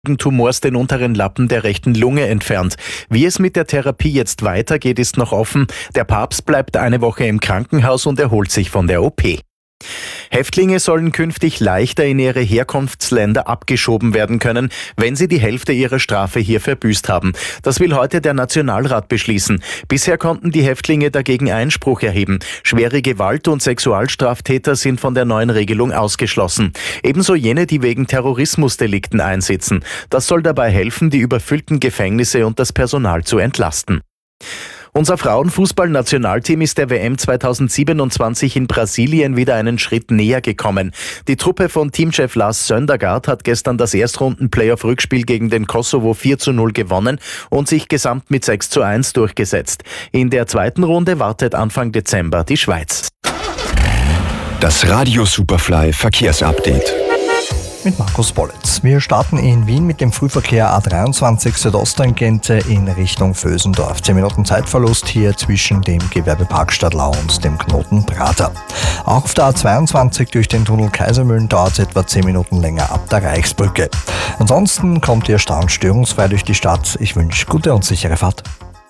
Tumors den unteren Lappen der rechten Lunge entfernt. Wie es mit der Therapie jetzt weitergeht, ist noch offen. Der Papst bleibt eine Woche im Krankenhaus und erholt sich von der OP. Häftlinge sollen künftig leichter in ihre Herkunftsländer abgeschoben werden können, wenn sie die Hälfte ihrer Strafe hier verbüßt haben. Das will heute der Nationalrat beschließen. Bisher konnten die Häftlinge dagegen Einspruch erheben. Schwere Gewalt- und Sexualstraftäter sind von der neuen Regelung ausgeschlossen. Ebenso jene, die wegen Terrorismusdelikten einsitzen. Das soll dabei helfen, die überfüllten Gefängnisse und das Personal zu entlasten. Unser Frauenfußball-Nationalteam ist der WM 2027 in Brasilien wieder einen Schritt näher gekommen. Die Truppe von Teamchef Lars Söndergaard hat gestern das Erstrunden-Playoff-Rückspiel gegen den Kosovo 4:0 gewonnen und sich gesamt mit 6:1 durchgesetzt. In der zweiten Runde wartet Anfang Dezember die Schweiz. Das Radio Superfly Verkehrsupdate. Mit Markus Bollitz. Wir starten in Wien mit dem Frühverkehr A23 Südosttangente in Richtung Vösendorf. 10 Minuten Zeitverlust hier zwischen dem Gewerbepark Stadlau und dem Knoten Prater. Auch auf der A22 durch den Tunnel Kaisermühlen dauert es etwa 10 Minuten länger ab der Reichsbrücke. Ansonsten kommt Ihr Start störungsfrei durch die Stadt. Ich wünsche gute und sichere Fahrt.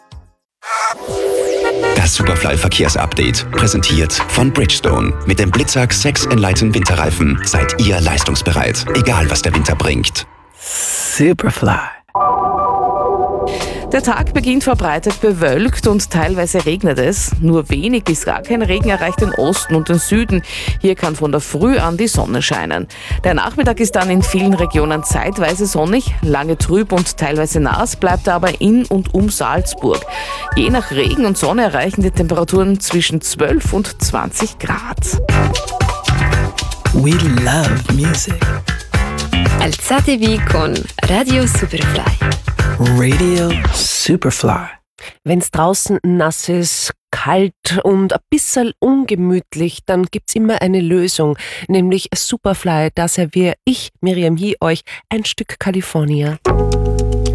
Das Superfly Verkehrsupdate, präsentiert von Bridgestone. Mit dem Blitzak 6 Enlighten Winterreifen seid ihr leistungsbereit, egal was der Winter bringt. Superfly. Der Tag beginnt verbreitet bewölkt und teilweise regnet es. Nur wenig bis gar kein Regen erreicht den Osten und den Süden. Hier kann von der Früh an die Sonne scheinen. Der Nachmittag ist dann in vielen Regionen zeitweise sonnig, lange trüb und teilweise nass, bleibt er aber in und um Salzburg. Je nach Regen und Sonne erreichen die Temperaturen zwischen 12 und 20 Grad. We love music. Alzatevi con Radio Superfly. Radio Superfly. Wenn's draußen nass ist, kalt und ein bisschen ungemütlich, dann gibt's immer eine Lösung, nämlich Superfly. Da serviere ich, Miriam Hie, euch ein Stück California.